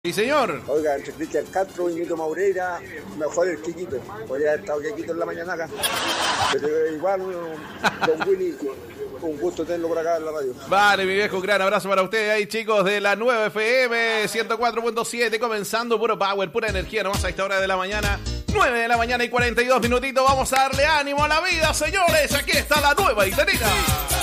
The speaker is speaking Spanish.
Sí, señor. Oiga, entre Cristian Castro y Nito Maureira, mejor el Quiquito. Podría haber estado Quiquito en la mañana acá. Pero igual, don Willy, un gusto tenerlo por acá en la radio. Vale, mi viejo, un gran abrazo para ustedes ahí, chicos, de la 9 FM 104.7, comenzando puro power, pura energía, nomás a esta hora de la mañana. 9 de la mañana y 42 minutitos. Vamos a darle ánimo a la vida, señores. Aquí está la nueva Itanina.